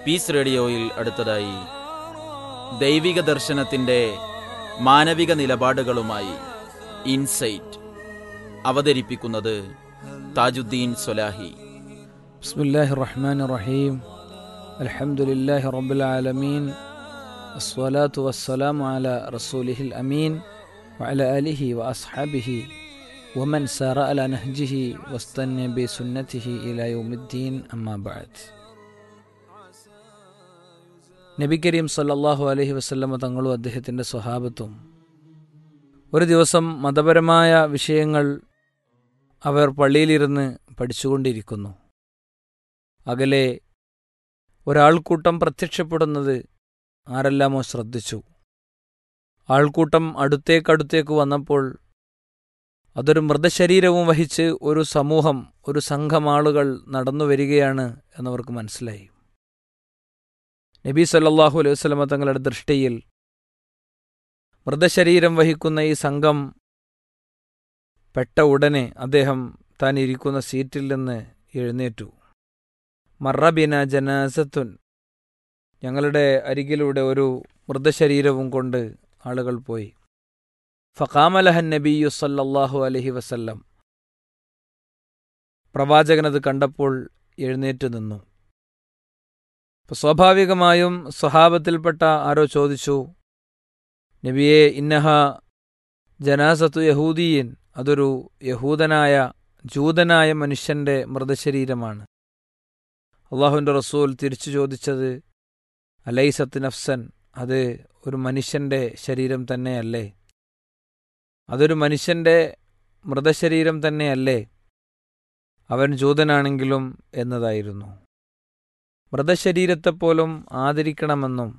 Piece റേഡിയോയിൽ അടുത്തതായി ദൈവിക ദർശനത്തിൻ്റെ മാനവിക നിലപാടുകളുമായി ഇൻസൈറ്റ് അവതരിപ്പിക്കുന്നത് താജുദ്ദീൻ സ്വലാഹി. ബിസ്മില്ലാഹിർ റഹ്മാനിർ റഹീം. അൽഹംദുലില്ലാഹി റബ്ബിൽ ആലമീൻ. അസ്സലാത്തു വസ്സലാമു അലാ റസൂലിഹിൽ അമീൻ വഅലാ ആലിഹി വഅസ്ഹാബിഹി വമൻ സാറ അലാ നഹ്ജിഹി വസ്തന്ന ബിസുന്നതിഹി ഇലാ യൗമിദ്ദീൻ. അമ്മാ ബഅദ്. നബി കരീം സല്ലല്ലാഹു അലൈഹി വസല്ലമ തങ്ങളും അദ്ദേഹത്തിൻ്റെ സ്വഹാബത്തും ഒരു ദിവസം മതപരമായ വിഷയങ്ങൾ അവർ പള്ളിയിലിരുന്ന് പഠിച്ചുകൊണ്ടിരിക്കുന്നു. അകലെ ഒരാൾക്കൂട്ടം പ്രത്യക്ഷപ്പെടുന്നത് ആരെല്ലാമോ ശ്രദ്ധിച്ചു. ആൾക്കൂട്ടം അടുത്തേക്ക് വന്നപ്പോൾ അതൊരു മൃതശരീരവും വഹിച്ച് ഒരു സമൂഹം, ഒരു സംഘം ആളുകൾ നടന്നു വരികയാണ് എന്നവർക്ക് മനസ്സിലായി. നബി സല്ലല്ലാഹു അലൈഹി വസല്ലമ തങ്ങളുടെ ദൃഷ്ടിയിൽ മൃതശരീരം വഹിക്കുന്ന ഈ സംഘം പെട്ട ഉടനെ അദ്ദേഹം താൻ ഇരിക്കുന്ന സീറ്റിൽ നിന്ന് എഴുന്നേറ്റു. മറബിന ജനാസത്തുൻ, ഞങ്ങളുടെ അരികിലൂടെ ഒരു മൃതശരീരവും കൊണ്ട് ആളുകൾ പോയി. ഫഖാമലഹൻ നബിയു സല്ലല്ലാഹു അലൈഹി വസല്ലം, പ്രവാചകനത് കണ്ടപ്പോൾ എഴുന്നേറ്റ് നിന്നു. സ്വാഭാവികമായും സ്വഹാബത്തിൽപ്പെട്ട ആരോ ചോദിച്ചു, നബിയെ, ഇന്നഹ ജനാസത്തു യഹൂദിയൻ, അതൊരു യഹൂദനായ ജൂതനായ മനുഷ്യൻ്റെ മൃതശരീരമാണ്. അള്ളാഹുവിൻ്റെ റസൂൽ തിരിച്ചു ചോദിച്ചത്, അലൈസത്ത് നഫ്സൻ, അത് ഒരു മനുഷ്യൻ്റെ ശരീരം തന്നെയല്ലേ? അതൊരു മനുഷ്യൻ്റെ മൃതശരീരം തന്നെയല്ലേ? അവൻ ജൂതനാണെങ്കിലും എന്നതായിരുന്നു. മൃതശരീരത്തെപ്പോലും ആദരിക്കണമെന്നും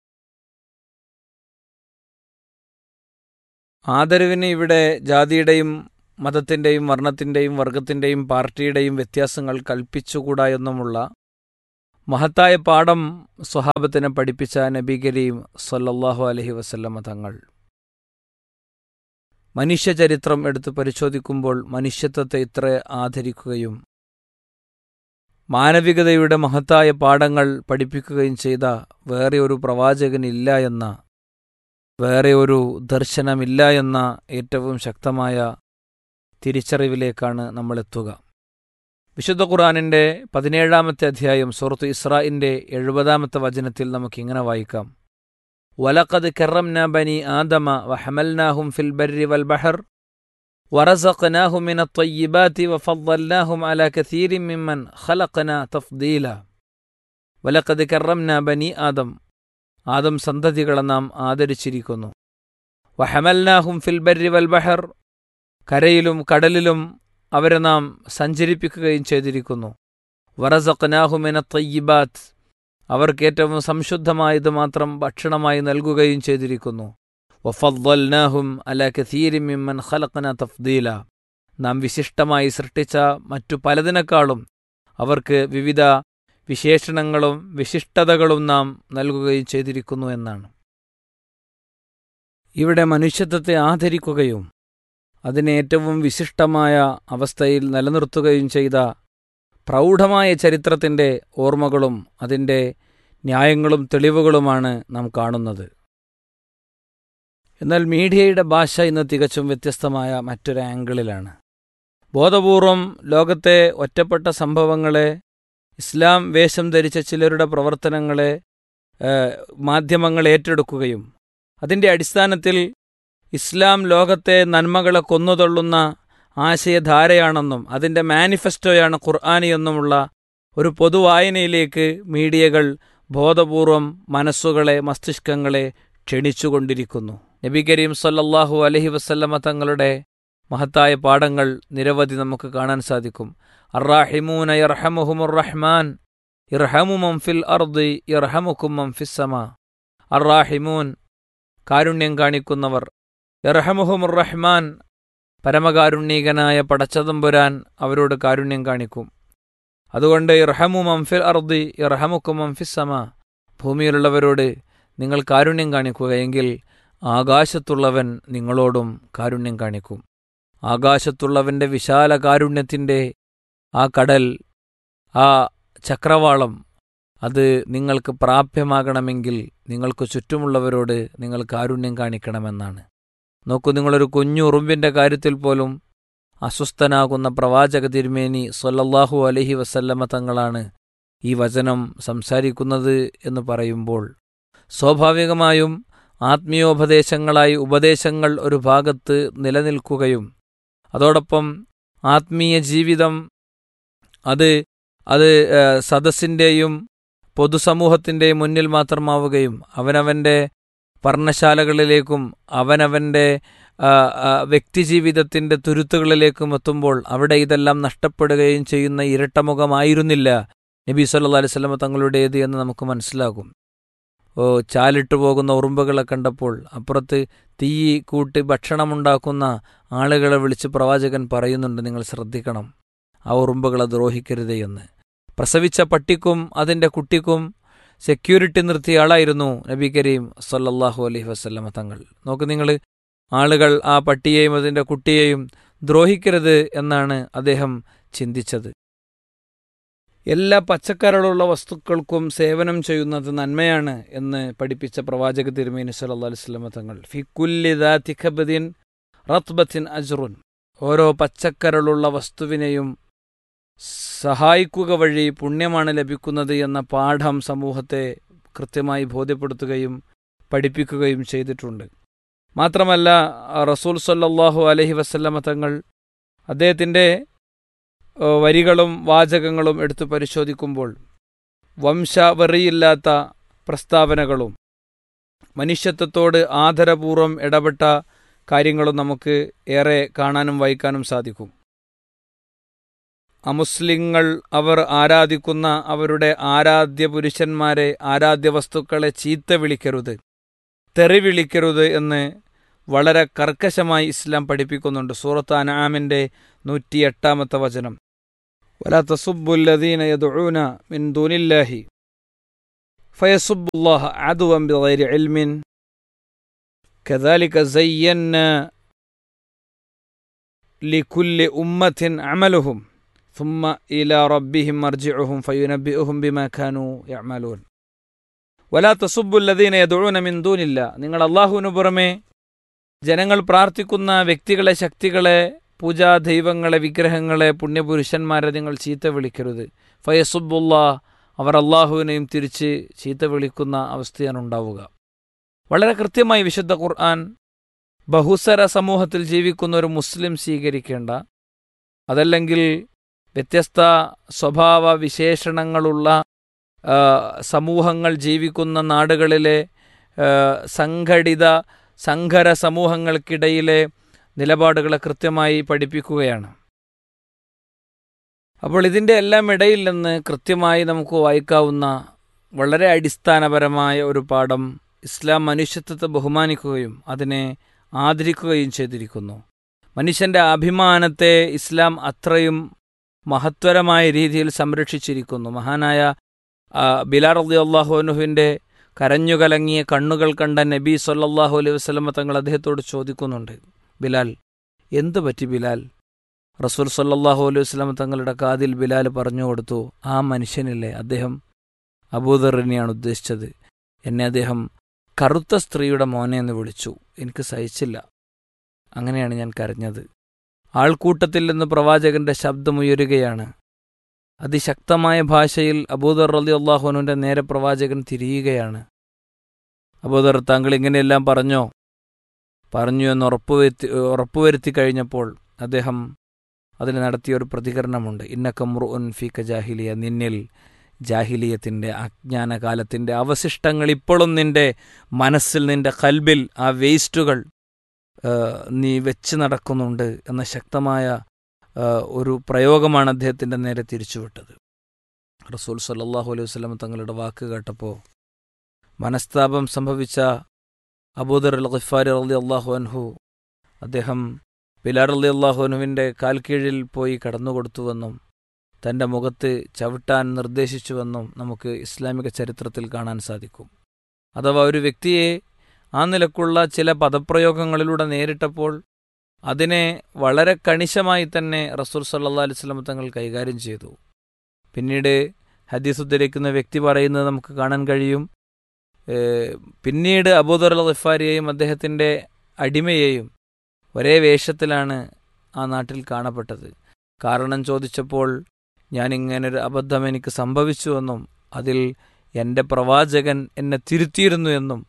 ആദരവിന് ഇവിടെ ജാതിയുടെയും മതത്തിൻ്റെയും വർണ്ണത്തിൻ്റെയും വർഗത്തിൻ്റെയും പാർട്ടിയുടെയും വ്യത്യാസങ്ങൾ കൽപ്പിച്ചുകൂടാ എന്നുമുള്ള മഹത്തായ പാഠം സ്വഹാബത്തിനെ പഠിപ്പിച്ച നബി കരീം സല്ലല്ലാഹു അലൈഹി വസല്ലമ തങ്ങൾ മനുഷ്യചരിത്രം എടുത്ത് പരിശോധിക്കുമ്പോൾ മനുഷ്യത്വത്തെ ഇത്ര ആദരിക്കുകയും മാനവികതയുടെ മഹത്തായ പാഠങ്ങൾ പഠിപ്പിക്കുകയും ചെയ്ത വേറെ ഒരു പ്രവാചകനില്ല എന്ന, വേറെ ഒരു ദർശനമില്ല എന്ന ഏറ്റവും ശക്തമായ തിരിച്ചറിവിലേക്കാണ് നമ്മളെത്തുക. വിശുദ്ധ ഖുർആനിൻ്റെ 17-ാമത്തെ അധ്യായം സൂറത്ത് ഇസ്രാഇൻ്റെ 70-ാമത്തെ വചനത്തിൽ നമുക്കിങ്ങനെ വായിക്കാം: വലഖദ് കറംനാ ബനി ആദമ വഹമൽനാഹും ഫിൽ ബർരി വൽ ബഹർ വറസഖ്നാഹും മിനത് ത്വയ്യിബാതി വഫദ്ദൽനാഹും അലാ കസീരിൻ മിമ്മൻ ഖലഖ്നാ തഫ്ദീല. വലഖദ് കറംനാ ബനി ആദം, ആദം സന്തതികളെ നാം ആദരിച്ചിരിക്കുന്നു. വഹമൽനാഹും ഫിൽ ബർരി വൽ ബഹർ, കരയിലും കടലിലും അവരെ നാം സഞ്ചരിപ്പിക്കുകയും ചെയ്തിരിക്കുന്നു. വറസഖ്നാഹും മിനത് ത്വയ്യിബാത്, അവർക്ക് ഏറ്റവും സംശുദ്ധമായത് മാത്രം ഭക്ഷണമായി നൽകുകയും ചെയ്തിരിക്കുന്നു. വഫദ്ദൽനാഹും അലാ കസീരിൻ മിമ്മൻ ഖലഖ്നാ തഫ്ദീല, നാം വിശിഷ്ടമായി സൃഷ്ടിച്ച മറ്റു പലതിനേക്കാളും അവർക്ക് വിവിധ വിശേഷണങ്ങളും വിശിഷ്ടതകളും നാം നൽകുകയും ചെയ്തിരിക്കുന്നു എന്നാണ്. ഇവിടെ മനുഷ്യത്വത്തെ ആദരിക്കുകയും അതിനെ ഏറ്റവും വിശിഷ്ടമായ അവസ്ഥയിൽ നിലനിർത്തുകയും ചെയ്ത പ്രൗഢമായ ചരിത്രത്തിൻ്റെ ഓർമ്മകളും അതിൻ്റെ ന്യായങ്ങളും തെളിവുകളുമാണ് നാം കാണുന്നത്. എന്നാൽ മീഡിയയുടെ ഭാഷ ഇന്ന് തികച്ചും വ്യത്യസ്തമായ മറ്റൊരു ആംഗിളിലാണ്. ബോധപൂർവം ലോകത്തെ ഒറ്റപ്പെട്ട സംഭവങ്ങളെ, ഇസ്ലാം വേഷം ധരിച്ച ചിലരുടെ പ്രവർത്തനങ്ങളെ മാധ്യമങ്ങൾ ഏറ്റെടുക്കുകയും അതിൻ്റെ അടിസ്ഥാനത്തിൽ ഇസ്ലാം ലോകത്തെ നന്മകളെ കൊന്നുതള്ളുന്ന ആശയധാരയാണെന്നും അതിൻ്റെ മാനിഫെസ്റ്റോയാണ് ഖുർആനി എന്നുമുള്ള ഒരു പൊതുവായനയിലേക്ക് മീഡിയകൾ ബോധപൂർവം മനസ്സുകളെ, മസ്തിഷ്കങ്ങളെ ക്ഷണിച്ചുകൊണ്ടിരിക്കുന്നു. നബി കരീം സല്ലല്ലാഹു അലൈഹി വസല്ലമ തങ്ങളുടെ മഹത്തായ പാഠങ്ങൾ നിരവധി നമുക്ക് കാണാൻ സാധിക്കും. അർറാഹിമൂന യർഹമുഹുമുർ റഹ്മാൻ ഇർഹമു മൻ ഫിൽ അർദി യർഹമുകും മൻ ഫിസ് സമാ. അർറാഹിമൂൻ, കാരുണ്യം കാണിക്കുന്നവർ. യർഹമുഹുമുർ റഹ്മാൻ, പരമകാരുണ്യകനായ പടച്ചതമ്പുരാൻ അവരോട് കാരുണ്യം കാണിക്കും. അതുകൊണ്ട് ഇർഹമു മൻ ഫിൽ അർദി യർഹമുകും മൻ ഫിസ് സമാ, ഭൂമിയിലുള്ളവരോട് നിങ്ങൾ കാരുണ്യം കാണിക്കുക, എങ്കിൽ ആകാശത്തുള്ളവൻ നിങ്ങളോടും കാരുണ്യം കാണിക്കും. ആകാശത്തുള്ളവൻ്റെ വിശാല കാരുണ്യത്തിൻ്റെ ആ കടൽ, ആ ചക്രവാളം അത് നിങ്ങൾക്ക് പ്രാപ്യമാകണമെങ്കിൽ നിങ്ങൾക്ക് ചുറ്റുമുള്ളവരോട് നിങ്ങൾ കാരുണ്യം കാണിക്കണമെന്നാണ്. നോക്കൂ, നിങ്ങളൊരു കുഞ്ഞു ഉറുമ്പിൻ്റെ കാര്യത്തിൽ പോലും അസ്വസ്ഥനാകുന്ന പ്രവാചക തിരുമേനി സ്വല്ലല്ലാഹു അലൈഹി വസല്ലമ തങ്ങളാണ് ഈ വചനം സംസാരിക്കുന്നത് എന്ന് പറയുമ്പോൾ സ്വാഭാവികമായും ആത്മീയോപദേശങ്ങളായി ഉപദേശങ്ങൾ ഒരു ഭാഗത്ത് നിലനിൽക്കുകയും അതോടൊപ്പം ആത്മീയ ജീവിതം അത് സദസ്സിൻ്റെയും പൊതുസമൂഹത്തിൻ്റെയും മുന്നിൽ മാത്രമാവുകയും അവനവൻ്റെ പർണശാലകളിലേക്കും അവനവൻ്റെ വ്യക്തിജീവിതത്തിൻ്റെ തുരുത്തുകളിലേക്കും എത്തുമ്പോൾ അവിടെ ഇതെല്ലാം നഷ്ടപ്പെടുകയും ചെയ്യുന്ന ഇരട്ടമുഖമായിരുന്നില്ല നബി സല്ലല്ലാഹു അലൈഹി വസല്ലം തങ്ങളുടേത് എന്ന് നമുക്ക് മനസ്സിലാകും. ചാലിട്ടു പോകുന്ന ഉറുമ്പുകളെ കണ്ടപ്പോൾ അപ്പുറത്ത് തീ കൂട്ടി ഭക്ഷണമുണ്ടാക്കുന്ന ആളുകളെ വിളിച്ച് പ്രവാചകൻ പറയുന്നുണ്ട്, നിങ്ങൾ ശ്രദ്ധിക്കണം, ആ ഉറുമ്പുകളെ ദ്രോഹിക്കരുതേ എന്ന്. പ്രസവിച്ച പട്ടിക്കും അതിൻ്റെ കുട്ടിക്കും സെക്യൂരിറ്റി നിർത്തിയ ആളായിരുന്നു നബി കരീം സല്ലല്ലാഹു അലൈഹി വസല്ലമ തങ്ങൾ. നോക്ക് നിങ്ങൾ, ആളുകൾ ആ പട്ടിയെയും അതിൻ്റെ കുട്ടിയെയും ദ്രോഹിക്കരുത് എന്നാണ് അദ്ദേഹം ചിന്തിച്ചത്. എല്ലാ പച്ചക്കറികളുള്ള വസ്തുക്കൾക്കും സേവനം ചെയ്യുന്നത് നന്മയാണ് എന്ന് പഠിപ്പിച്ച പ്രവാചക തിരുമേനി സല്ലല്ലാഹു അലൈഹി വസല്ലമ തങ്ങൾ ഫി കുല്ലി ദാതി കബദിൻ റത്ബത്തിൻ അജ്റുൻ, ഓരോ പച്ചക്കറികളുള്ള വസ്തുവിനെയും സഹായിക്കുക വഴി പുണ്യമാണ് ലഭിക്കുന്നത് എന്ന പാഠം സമൂഹത്തെ കൃത്യമായി ബോധ്യപ്പെടുത്തുകയും പഠിപ്പിക്കുകയും ചെയ്തിട്ടുണ്ട്. മാത്രമല്ല റസൂൽ സല്ലല്ലാഹു അലൈഹി വസല്ലമ തങ്ങൾ അദ്ദേഹത്തിൻ്റെ വരികളും വാചകങ്ങളും എടുത്തു പരിശോധിക്കുമ്പോൾ വംശവെറിയില്ലാത്ത പ്രസ്താവനകളും മനുഷ്യത്വത്തോട് ആദരപൂർവ്വം ഇടപെട്ട കാര്യങ്ങളും നമുക്ക് ഏറെ കാണാനും വായിക്കാനും സാധിക്കും. അമുസ്ലിങ്ങൾ അവർ ആരാധിക്കുന്ന അവരുടെ ആരാധ്യ പുരുഷന്മാരെ, ആരാധ്യ വസ്തുക്കളെ ചീത്ത വിളിക്കരുത്, തെറി വിളിക്കരുത് എന്ന് വളരെ കർക്കശമായി ഇസ്ലാം പഠിപ്പിക്കുന്നുണ്ട്. സൂറത്ത് അൻആമിൻ്റെ 108 വചനം, വലാ തസുബ്ബുല്ലദീന യദ്ഊന മിൻ ദൂനില്ലാഹി ഫയസുബ്ബുല്ലാഹ അദ്വൻ ബിഗൈരി ഇൽമിൻ കദാലിക സയ്യന്ന ലികുല്ലി ഉമ്മത്തിൻ അമലുഹും ثم إلى ربهم مرجعهم فينبئهم بما كانوا يعملون ولا تسبوا الذين يدعون من دون الله. നിങ്ങൾ അല്ലാഹുവിനു പുറമെ ജനങ്ങൾ പ്രാർത്ഥിക്കുന്ന വ്യക്തികളെ, ശക്തികളെ, പൂജാ ദൈവങ്ങളെ, വിഗ്രഹങ്ങളെ, പുണ്യപുരുഷന്മാരെ നിങ്ങൾ ചീത്ത വിളിക്കരുത്. ഫയസുബ്ബുല്ലാഹ്, അവർ അല്ലാഹുവിനെയും തിരിച്ച് ചീത്ത വിളിക്കുന്ന അവസ്ഥയാണ് ഉണ്ടാവുക. വളരെ കൃത്യമായി വിശുദ്ധ ഖുർആൻ ബഹുസ്വര സമൂഹത്തിൽ ജീവിക്കുന്ന ഒരു മുസ്ലിം സ്വീകരിക്കേണ്ട, അതല്ലെങ്കിൽ വ്യത്യസ്ത സ്വഭാവ വിശേഷണങ്ങളുള്ള സമൂഹങ്ങൾ ജീവിക്കുന്ന നാടുകളിലെ സംഘടിത സങ്കര സമൂഹങ്ങൾക്കിടയിലെ നിലപാടുകളെ കൃത്യമായി പഠിപ്പിക്കുകയാണ്. അപ്പോൾ ഇതിൻ്റെ എല്ലാം ഇടയിൽ നിന്ന് കൃത്യമായി നമുക്ക് വായിക്കാവുന്ന വളരെ അടിസ്ഥാനപരമായ ഒരു പാഠം, ഇസ്ലാം മനുഷ്യത്വത്തെ ബഹുമാനിക്കുകയും അതിനെ ആദരിക്കുകയും ചെയ്തിരിക്കുന്നു. മനുഷ്യൻ്റെ അഭിമാനത്തെ ഇസ്ലാം അത്രയും മഹത്വരമായ രീതിയിൽ സംരക്ഷിച്ചിരിക്കുന്നു. മഹാനായ ബിലാൽ റളിയല്ലാഹു അൻഹുവിൻ്റെ കരഞ്ഞുകലങ്ങിയ കണ്ണുകൾ കണ്ട നബി സല്ലല്ലാഹു അലൈഹി വസല്ലം തങ്ങൾ അദ്ദേഹത്തോട് ചോദിക്കുന്നുണ്ട്, ബിലാൽ, എന്തു പറ്റി ബിലാൽ? റസൂൽ സല്ലല്ലാഹു അലൈഹി വസല്ലം തങ്ങളുടെ കാതിൽ ബിലാൽ പറഞ്ഞു കൊടുത്തു, ആ മനുഷ്യനില്ലേ, അദ്ദേഹം അബൂദറിനെയാണ് ഉദ്ദേശിച്ചത്, എന്നെ അദ്ദേഹം കറുത്ത സ്ത്രീയുടെ മോനെ എന്ന് വിളിച്ചു, എനിക്ക് സഹിച്ചില്ല, അങ്ങനെയാണ് ഞാൻ കരഞ്ഞത്. ആൾക്കൂട്ടത്തിൽ നിന്ന് പ്രവാചകന്റെ ശബ്ദമുയരുകയാണ്. അതിശക്തമായ ഭാഷയിൽ അബൂദർ റളിയല്ലാഹു അൻഹുവിന്റെ നേരെ പ്രവാചകൻ തിരിയുകയാണ്. അബൂദർ, താങ്കൾ ഇങ്ങനെയെല്ലാം പറഞ്ഞു എന്ന് ഉറപ്പുവരുത്തി കഴിഞ്ഞപ്പോൾ അദ്ദേഹം അതിൽ നടത്തിയൊരു പ്രതികരണമുണ്ട്. ഇന്നക മുർഉൻ ഫീക ജാഹിലിയ, നിന്നിൽ ജാഹിലിയത്തിൻ്റെ അജ്ഞാനകാലത്തിൻ്റെ അവശിഷ്ടങ്ങൾ ഇപ്പോഴും നിന്റെ മനസ്സിൽ, നിന്റെ ഖൽബിൽ ആ വേസ്റ്റുകൾ നീ വെച്ച് നടക്കുന്നുണ്ട് എന്ന ശക്തമായ ഒരു പ്രയോഗമാണ് അദ്ദേഹത്തിൻ്റെ നേരെ തിരിച്ചുവിട്ടത്. റസൂൽ സല്ലല്ലാഹു അലൈഹി വസല്ലം തങ്ങളുടെ വാക്ക് കേട്ടപ്പോൾ മനസ്താപം സംഭവിച്ച അബൂദർ അൽ ഗിഫാരി റളിയല്ലാഹു അൻഹു അദ്ദേഹം ബിലാൽ റളിയല്ലാഹു അൻഹുവിൻ്റെ കാൽക്കീഴിൽ പോയി കടന്നുകൊടുത്തുവെന്നും തൻ്റെ മുഖത്ത് ചവിട്ടാൻ നിർദ്ദേശിച്ചുവെന്നും നമുക്ക് ഇസ്ലാമിക ചരിത്രത്തിൽ കാണാൻ സാധിക്കും. അഥവാ ഒരു വ്യക്തിയെ ആ നിലക്കുള്ള ചില പദപ്രയോഗങ്ങളിലൂടെ നേരിട്ടപ്പോൾ അതിനെ വളരെ കണിശമായി തന്നെ റസൂൽ സല്ലല്ലാഹു അലൈഹി വസല്ലം തങ്ങൾ കൈകാര്യം ചെയ്തു. പിന്നീട് ഹദീസ് ഉദ്ധരിക്കുന്ന വ്യക്തി പറയുന്നത് നമുക്ക് കാണാൻ കഴിയും. പിന്നീട് അബൂദർ അൽ ഗിഫാരിയെയും അദ്ദേഹത്തിൻ്റെ അടിമയെയും ഒരേ വേഷത്തിലാണ് ആ നാട്ടിൽ കാണപ്പെട്ടത്. കാരണം ചോദിച്ചപ്പോൾ ഞാനിങ്ങനൊരു അബദ്ധം എനിക്ക് സംഭവിച്ചുവെന്നും അതിൽ എൻ്റെ പ്രവാചകൻ എന്നെ തിരുത്തിയിരുന്നു എന്നും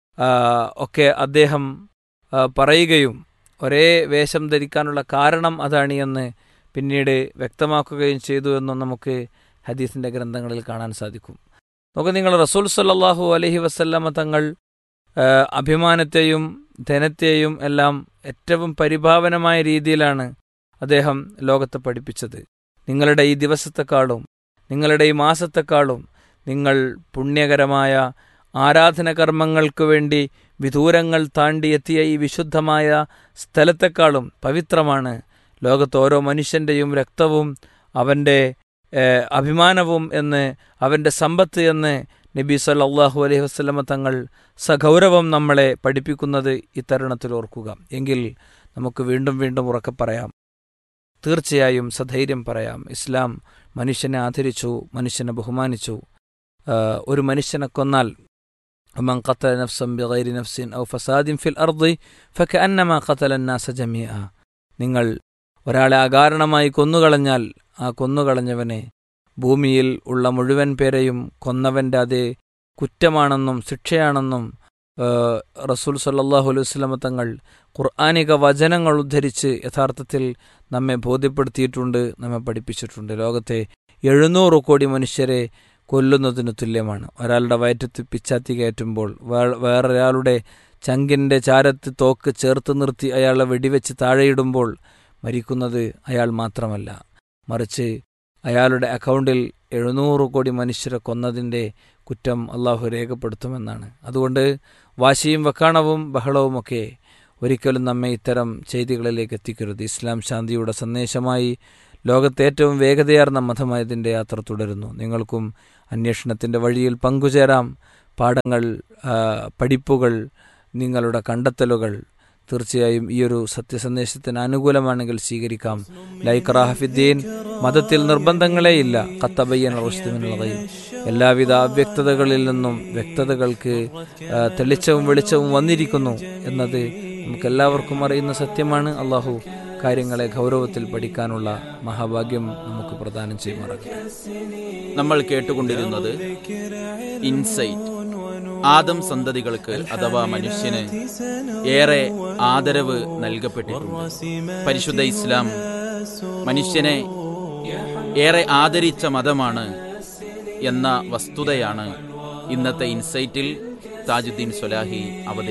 ഒക്കെ അദ്ദേഹം പറയുകയും ഒരേ വേഷം ധരിക്കാനുള്ള കാരണം അതാണ് എന്ന് പിന്നീട് വ്യക്തമാക്കുകയും ചെയ്തു എന്നും നമുക്ക് ഹദീസിൻ്റെ ഗ്രന്ഥങ്ങളിൽ കാണാൻ സാധിക്കും. നോക്കുക, നിങ്ങൾ റസൂൽ സല്ലല്ലാഹു അലൈഹി വസല്ലമ തങ്ങൾ അഭിമാനത്തെയും ധനത്തെയും എല്ലാം ഏറ്റവും പരിഭാവനമായ രീതിയിലാണ് അദ്ദേഹം ലോകത്തെ പഠിപ്പിച്ചത്. നിങ്ങളുടെ ഈ ദിവസത്തെക്കാളും നിങ്ങളുടെ ഈ മാസത്തെക്കാളും നിങ്ങൾ പുണ്യകരമായ ആരാധനകർമ്മങ്ങൾക്ക് വേണ്ടി വിദൂരങ്ങൾ താണ്ടിയെത്തിയ ഈ വിശുദ്ധമായ സ്ഥലത്തെക്കാളും പവിത്രമാണ് ലോകത്ത് ഓരോ മനുഷ്യൻ്റെയും രക്തവും അവൻ്റെ അഭിമാനവും എന്ന്, അവൻ്റെ സമ്പത്ത് എന്ന് നബി സല്ലല്ലാഹു അലൈഹി വസല്ലമ തങ്ങൾ സഗൗരവം നമ്മളെ പഠിപ്പിക്കുന്നത് ഈ തരുണത്തിൽ ഓർക്കുക. എങ്കിൽ നമുക്ക് വീണ്ടും വീണ്ടും ഉറക്കെ പറയാം, തീർച്ചയായും സധൈര്യം പറയാം, ഇസ്ലാം മനുഷ്യനെ ആദരിച്ചു, മനുഷ്യനെ ബഹുമാനിച്ചു. ഒരു മനുഷ്യനെ കൊന്നാൽ മൻ ഖതല നഫ്സൻ ബിഗൈരി നഫ്സിൻ ഔ ഫസാദിൻ ഫിൽ അർദി ഫകഅന്നമാ ഖതല അന്നാസ ജമീഅ. നിങ്ങൾ ഒരാളെ അകാരണമായി കൊന്നുകളഞ്ഞാൽ ആ കൊന്നുകളഞ്ഞവനെ ഭൂമിയിൽ ഉള്ള മുഴുവൻ പേരെയും കൊന്നവൻ്റെ അതേ കുറ്റമാണെന്നും ശിക്ഷയാണെന്നും റസൂൽ സല്ലല്ലാഹു അലൈഹി വസല്ലമ തങ്ങൾ ഖുർആനിക വചനങ്ങൾ ഉദ്ധരിച്ച് യഥാർത്ഥത്തിൽ നമ്മെ ബോധ്യപ്പെടുത്തിയിട്ടുണ്ട്, നമ്മെ പഠിപ്പിച്ചിട്ടുണ്ട്. ലോകത്തെ 700 കോടി മനുഷ്യരെ കൊല്ലുന്നതിന് തുല്യമാണ്. ഒരാളുടെ വയറ്റത്ത് പിച്ചാത്തി കയറ്റുമ്പോൾ വേറൊരാളുടെ ചങ്കിൻ്റെ ചാരത്ത് തോക്ക് ചേർത്ത് നിർത്തി അയാളെ വെടിവെച്ച് താഴെയിടുമ്പോൾ മരിക്കുന്നത് അയാൾ മാത്രമല്ല, മറിച്ച് അയാളുടെ അക്കൗണ്ടിൽ 700 കോടി മനുഷ്യരെ കൊന്നതിൻ്റെ കുറ്റം അള്ളാഹു രേഖപ്പെടുത്തുമെന്നാണ്. അതുകൊണ്ട് വാശിയും വക്കാണവും ബഹളവുമൊക്കെ ഒരിക്കലും നമ്മെ ഇത്തരം ചെയ്തികളിലേക്ക് എത്തിക്കരുത്. ഇസ്ലാം ശാന്തിയുടെ സന്ദേശമായി ലോകത്തെ ഏറ്റവും വേഗതയാർന്ന മതമായതിൻ്റെ യാത്ര തുടരുന്നു. നിങ്ങൾക്കും അന്വേഷണത്തിൻ്റെ വഴിയിൽ പങ്കുചേരാം. പാഠങ്ങൾ, പഠിപ്പുകൾ, നിങ്ങളുടെ കണ്ടെത്തലുകൾ തീർച്ചയായും ഈ ഒരു സത്യസന്ദേശത്തിന് അനുകൂലമാണെങ്കിൽ സ്വീകരിക്കാം. ലാ ഇക്റാഹ ഫിദ്ദീൻ, മതത്തിൽ നിർബന്ധങ്ങളേയില്ല. ഖദ് തബയ്യന റുശ്ദു മിനൽ ഗയ്, എല്ലാവിധ അവ്യക്തതകളിൽ നിന്നും വ്യക്തതകൾക്ക് തെളിച്ചവും വെളിച്ചവും വന്നിരിക്കുന്നു എന്നത് നമുക്കെല്ലാവർക്കും അറിയുന്ന സത്യമാണ്. അള്ളാഹു കാര്യങ്ങളെ ഗൗരവത്തിൽ പഠിക്കാനുള്ള മഹാഭാഗ്യം നമുക്ക് പ്രദാനം ചെയ്യുമാറാകട്ടെ. നമ്മൾ കേട്ടുകൊണ്ടിരുന്നത് ഇൻസൈറ്റ്. ആദം സന്തതികൾക്ക് അഥവാ മനുഷ്യന് ഏറെ ആദരവ് നൽകപ്പെട്ടിട്ടുണ്ട്. പരിശുദ്ധ ഇസ്ലാം മനുഷ്യനെ ഏറെ ആദരിച്ച മതമാണ് എന്ന വസ്തുതയാണ് ഇന്നത്തെ ഇൻസൈറ്റിൽ താജുദ്ദീൻ സ്വലാഹി അവതരിപ്പിച്ചത്.